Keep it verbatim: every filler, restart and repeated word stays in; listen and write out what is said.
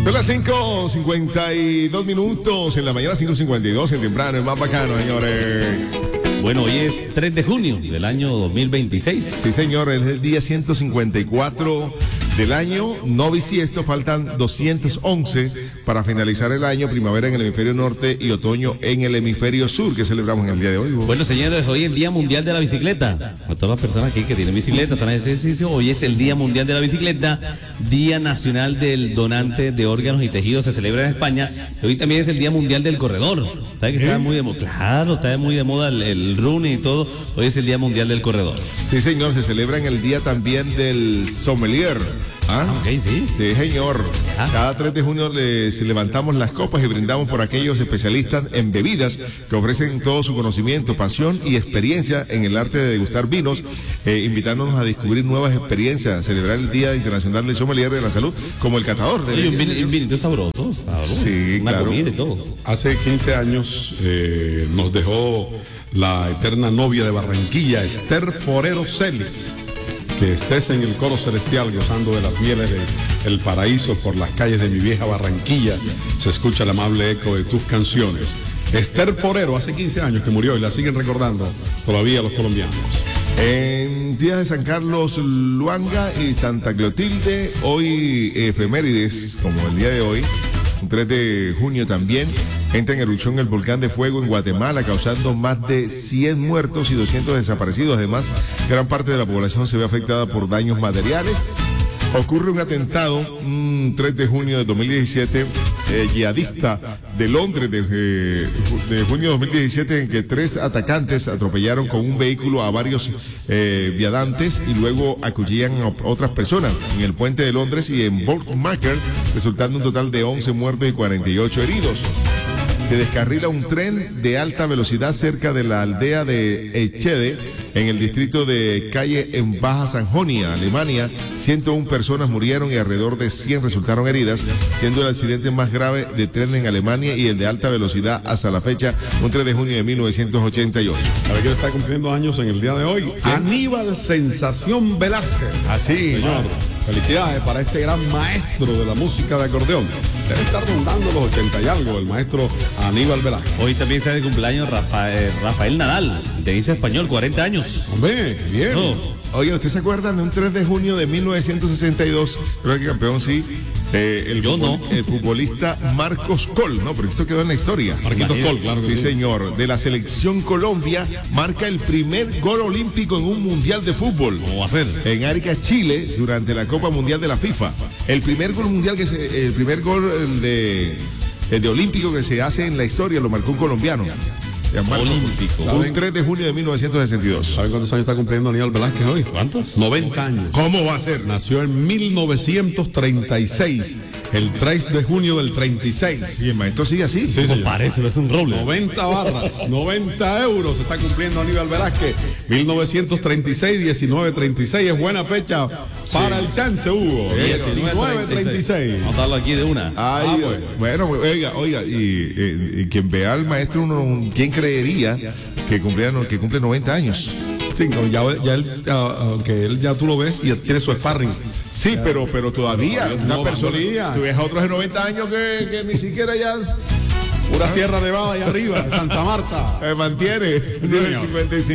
Son las cinco cincuenta y dos minutos en la mañana, cinco cincuenta y dos en temprano, es más bacano, señores. Bueno, hoy es tres de junio del año dos mil veintiséis. Sí, señor, es el día ciento cincuenta y cuatro del año, no bisiesto, faltan doscientos once para finalizar el año, primavera en el hemisferio norte y otoño en el hemisferio sur, que celebramos en el día de hoy. Bueno, señores, hoy es el Día Mundial de la Bicicleta. A todas las personas aquí que tienen bicicleta, están en ejercicio, hoy es el Día Mundial de la Bicicleta, Día Nacional del Donante de Órganos y Tejidos, se celebra en España. Hoy también es el Día Mundial del Corredor. ¿Sabe que está muy de moda? Claro, está muy de moda el, el running y todo. Hoy es el Día Mundial del Corredor. Sí, señor, se celebra en el día también del sommelier. ¿Ah? Ah, ok, sí. Sí, señor. Ah. Cada tres de junio les levantamos las copas y brindamos por aquellos especialistas en bebidas que ofrecen todo su conocimiento, pasión y experiencia en el arte de degustar vinos, eh, invitándonos a descubrir nuevas experiencias, a celebrar el Día Internacional del Sommelier de la Salud como el catador. De Oye, un, vin, un vinito sabroso, sabroso. Sí, una claro. comida y todo. Hace quince años eh, nos dejó la eterna novia de Barranquilla, Esther Forero Celis. Que estés en el coro celestial gozando de las mieles del paraíso por las calles de mi vieja Barranquilla. Se escucha el amable eco de tus canciones. Esther Forero, hace quince años que murió y la siguen recordando todavía los colombianos. En días de San Carlos Luanga y Santa Clotilde, hoy efemérides, como el día de hoy, un tres de junio también, entra en erupción el volcán de fuego en Guatemala, causando más de cien muertos y doscientos desaparecidos. Además, gran parte de la población se ve afectada por daños materiales. Ocurre un atentado, un tres de junio de dos mil diecisiete, eh, yihadista de Londres, de, eh, de junio de dos mil diecisiete, en que tres atacantes atropellaron con un vehículo a varios eh, viandantes y luego acuchillan a otras personas en el puente de Londres y en Bournemouth, resultando un total de once muertos y cuarenta y ocho heridos. Se descarrila un tren de alta velocidad cerca de la aldea de Echede, en el distrito de Calle en Baja Sajonia, Alemania. ciento una personas murieron y alrededor de cien resultaron heridas, siendo el accidente más grave de tren en Alemania y el de alta velocidad hasta la fecha, un tres de junio de mil novecientos ochenta y ocho. ¿Sabe quién está cumpliendo años en el día de hoy? ¿Quién? Aníbal Sensación Velázquez. Así, Señor, felicidades para este gran maestro de la música de acordeón. Debe estar rondando los ochenta y algo, el maestro Aníbal Velázquez. Hoy también está de cumpleaños Rafael, Rafael Nadal, tenista español, cuarenta años. Hombre, qué bien. Oh. Oye, ¿usted se acuerdan de un tres de junio de mil novecientos sesenta y dos? Creo que campeón sí. Eh, el, Yo futbol, no. el futbolista Marcos Col, ¿no? Porque esto quedó en la historia. Marquitos Col, claro que Sí, sí. señor. De la selección Colombia, marca el primer gol olímpico en un mundial de fútbol. ¿Cómo va a ser? En Arica, Chile, durante la Copa Mundial de la FIFA. El primer gol mundial que se, el primer gol de, de olímpico que se hace en la historia lo marcó un colombiano. Olímpico. Un tres de junio de mil novecientos sesenta y dos. ¿Saben cuántos años está cumpliendo Aníbal Velázquez hoy? ¿Cuántos? noventa años. ¿Cómo va a ser? Nació en mil novecientos treinta y seis, el tres de junio del treinta y seis. Y el maestro sigue así. Sí, señor. Parece, es un roble. noventa barras, noventa euros está cumpliendo Aníbal Velázquez. mil novecientos treinta y seis, diecinueve treinta y seis es buena fecha para el chance, Hugo. diecinueve treinta y seis. Vamos a darlo aquí de una. Ay, Ah, bueno, oiga, oiga, y, y- y quien vea al maestro, uno, ¿quién creería que cumple, que cumple noventa años? Sí, no, ya, ya él, ah, que él ya tú lo ves y tiene su sparring. Sí, pero, pero todavía, una no, persona, todavía. tú ves a otros de noventa años que, que ni siquiera ya Pura Sierra Nevada allá arriba, de Santa Marta. eh, mantiene. señor. cincuenta y cinco.